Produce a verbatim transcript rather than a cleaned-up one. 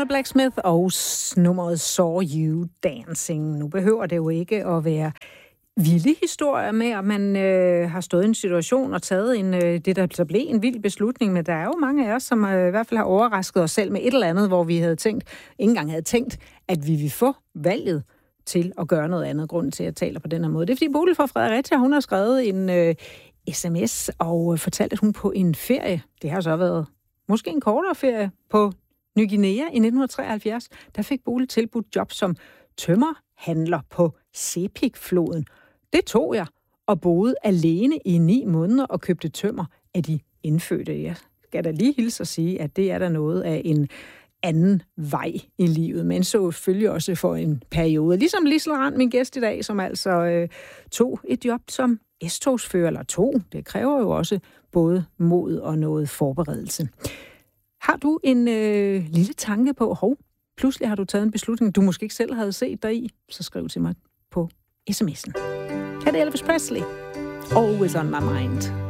Ronald Blacksmith og nummeret Saw You Dancing. Nu behøver det jo ikke at være vilde historier med, at man øh, har stået i en situation og taget en, øh, det, der så blev en vild beslutning, men der er jo mange af os, som øh, i hvert fald har overrasket os selv med et eller andet, hvor vi havde tænkt, ikke engang havde tænkt, at vi ville få valget til at gøre noget andet. Grunden til, at jeg taler på den her måde. Det er fordi Bodil fra Fredericia, hun har skrevet en øh, sms og fortalt, at hun på en ferie, det har så været måske en kortere ferie på Ny Guinea i nitten treoghalvfjerds, der fik Bodil tilbudt job som tømmerhandler på Sepik-floden. Det tog jeg og boede alene i ni måneder og købte tømmer af de indfødte. Jeg skal da lige hilse og sige, at det er der noget af en anden vej i livet, men så selvfølgelig også for en periode. Ligesom Lisel Rand, min gæst i dag, som altså øh, tog et job som S-togsfører, eller to. Det kræver jo også både mod og noget forberedelse. Har du en øh, lille tanke på, hov, pludselig har du taget en beslutning, du måske ikke selv havde set dig i, så skriv til mig på sms'en. Her er det Elvis Presley. Always on my mind.